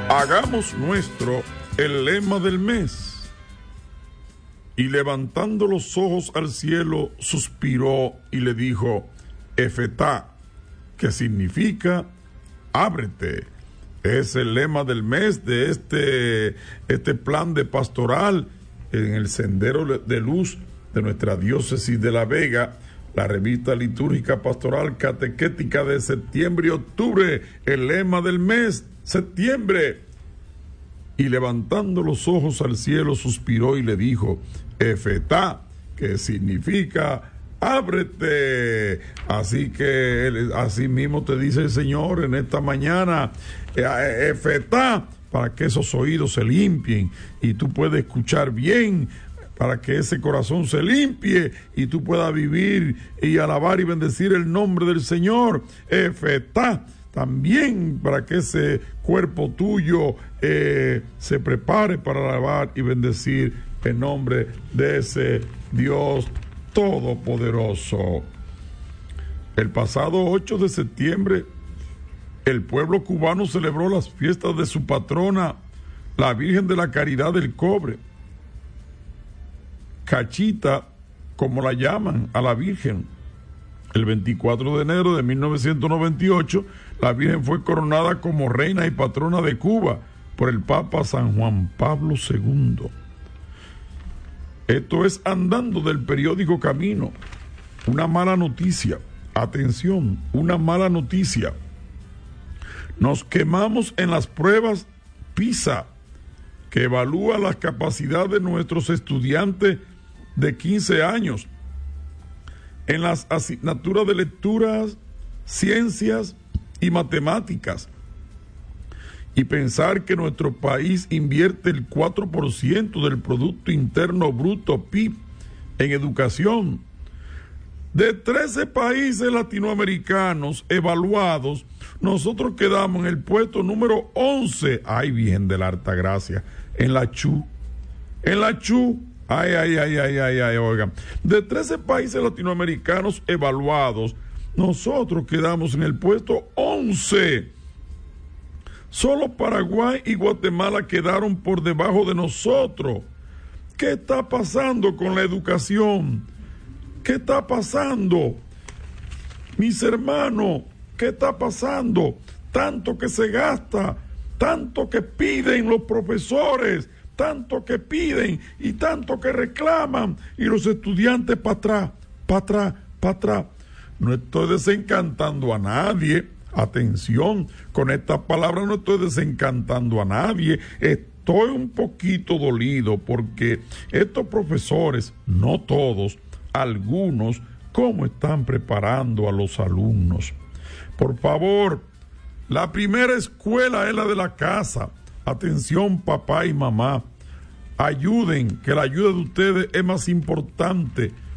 Hagamos nuestro el lema del mes. Y levantando los ojos al cielo, suspiró y le dijo, Efetá, que significa ábrete. Es el lema del mes de este plan de pastoral en el Sendero de Luz de nuestra diócesis de La Vega, la revista litúrgica pastoral catequética de septiembre y octubre, el lema del mes, septiembre. Y levantando los ojos al cielo, suspiró y le dijo, Efetá, que significa ábrete. Así que así mismo te dice el Señor en esta mañana, Efetá, para que esos oídos se limpien y tú puedas escuchar bien, para que ese corazón se limpie y tú puedas vivir y alabar y bendecir el nombre del Señor. Efetá, también para que ese cuerpo tuyo se prepare para alabar y bendecir el nombre de ese Dios todopoderoso. El pasado 8 de septiembre, el pueblo cubano celebró las fiestas de su patrona, la Virgen de la Caridad del Cobre. Cachita, como la llaman a la Virgen. El 24 de enero de 1998, la Virgen fue coronada como reina y patrona de Cuba por el Papa San Juan Pablo II. Esto es andando del periódico Camino. Una mala noticia. Atención, una mala noticia. Nos quemamos en las pruebas PISA, que evalúa las capacidades de nuestros estudiantes de 15 años en las asignaturas de lecturas, ciencias y matemáticas. Y pensar que nuestro país invierte el 4% del Producto Interno Bruto PIB en educación. De 13 países latinoamericanos evaluados, nosotros quedamos en el puesto número 11. Ay, Virgen de la Altagracia, en la CHU. Ay, oigan. De 13 países latinoamericanos evaluados, nosotros quedamos en el puesto 11. Solo Paraguay y Guatemala quedaron por debajo de nosotros. ¿Qué está pasando con la educación? ¿Qué está pasando? Mis hermanos, ¿qué está pasando? Tanto que se gasta, tanto que piden los profesores, tanto que piden y tanto que reclaman, y los estudiantes para atrás. No estoy desencantando a nadie. Atención, con estas palabras no estoy desencantando a nadie. Estoy un poquito dolido porque estos profesores, no todos, algunos, ¿cómo están preparando a los alumnos? Por favor, la primera escuela es la de la casa. Atención, papá y mamá, ayuden, que la ayuda de ustedes es más importante